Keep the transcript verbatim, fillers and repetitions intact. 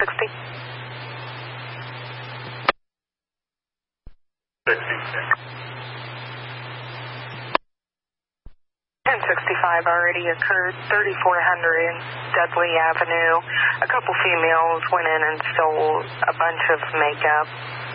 sixty. sixty-six. ten sixty-five already occurred, thirty-four hundred Dudley Avenue. A couple females went in and stole a bunch of makeup.